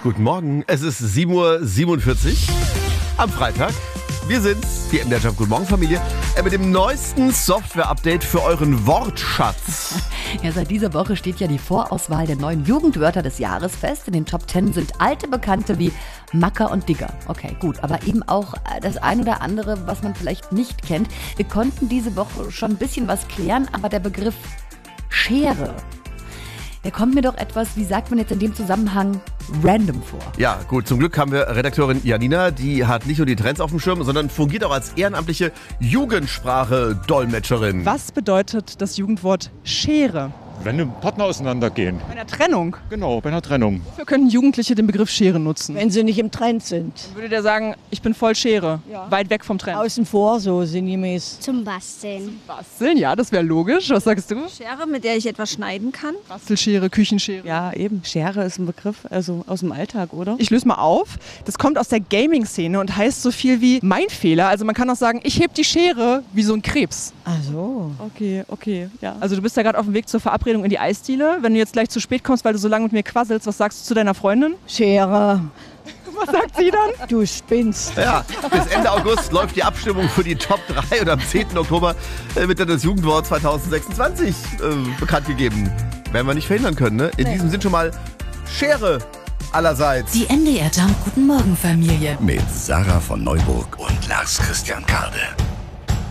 Guten Morgen, es ist 7:47 Uhr am Freitag. Wir sind's, die MDR Jump Guten Morgen Familie, mit dem neuesten Software-Update für euren Wortschatz. Ja, seit dieser Woche steht ja die Vorauswahl der neuen Jugendwörter des Jahres fest. In den Top 10 sind alte Bekannte wie Macker und Digger. Okay, gut, aber eben auch das ein oder andere, was man vielleicht nicht kennt. Wir konnten diese Woche schon ein bisschen was klären, aber der Begriff Schere, der kommt mir doch etwas, wie sagt man jetzt in dem Zusammenhang, random vor. Ja, gut, zum Glück haben wir Redakteurin Janina, die hat nicht nur die Trends auf dem Schirm, sondern fungiert auch als ehrenamtliche Jugendsprache-Dolmetscherin. Was bedeutet das Jugendwort Schere? Wenn die Partner auseinandergehen. Bei einer Trennung. Genau, bei einer Trennung. Wofür können Jugendliche den Begriff Schere nutzen? Wenn sie nicht im Trend sind. Würde der sagen, ich bin voll Schere, weit weg vom Trend? Außen vor, so sinngemäß. Zum Basteln. Basteln, ja, das wäre logisch. Was sagst du? Schere, mit der ich etwas schneiden kann. Bastelschere, Küchenschere. Ja, eben. Schere ist ein Begriff, also aus dem Alltag, oder? Ich löse mal auf. Das kommt aus der Gaming-Szene und heißt so viel wie mein Fehler. Also man kann auch sagen, ich heb die Schere wie so ein Krebs. Ach so. Okay, ja. Also du bist ja gerade auf dem Weg zur Verabredung in die Eisdiele. Wenn du jetzt gleich zu spät kommst, weil du so lange mit mir quasselst, was sagst du zu deiner Freundin? Schere. Was sagt sie dann? Du spinnst. Ja, bis Ende August läuft die Abstimmung für die Top 3 und am 10. Oktober wird dann das Jugendwort 2026 bekannt gegeben. Werden wir nicht verhindern können, ne? In diesem Sinn schon mal Schere allerseits. Die MDR Jump Guten Morgen Familie. Mit Sarah von Neuburg und Lars Christian Kade.